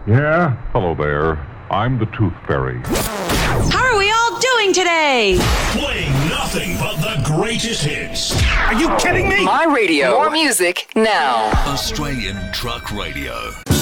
Yeah? Hello there. I'm the Tooth Fairy. How are we all doing today? Playing nothing but the greatest hits. Are you kidding me? My radio. More music now. Australian Truck Radio.